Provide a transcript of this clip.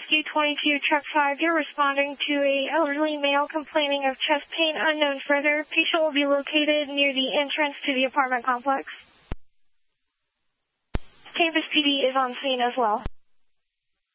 Rescue 22, Truck 5. You're responding to an elderly male complaining of chest pain unknown further. Patient will be located near the entrance to the apartment complex. Campus PD is on scene as well.